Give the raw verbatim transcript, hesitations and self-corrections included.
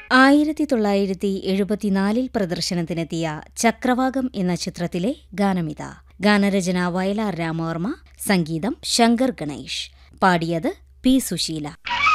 ആയിരത്തി തൊള്ളായിരത്തി എഴുപത്തിനാലിൽ പ്രദർശനത്തിനെത്തിയ ചക്രവാകം എന്ന ചിത്രത്തിലെ ഗാനമിത. ഗാനരചന വയലാർ രാമവർമ്മ, സംഗീതം ശങ്കർ ഗണേഷ്, പാടിയത് പി സുശീല.